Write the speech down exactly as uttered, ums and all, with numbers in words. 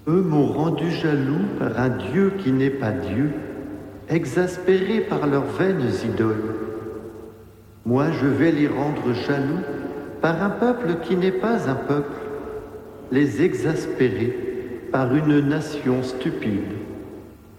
Eux m'ont rendu jaloux par un Dieu qui n'est pas Dieu, exaspérés par leurs vaines idoles. Moi, je vais les rendre jaloux par un peuple qui n'est pas un peuple, les exaspérer par une nation stupide.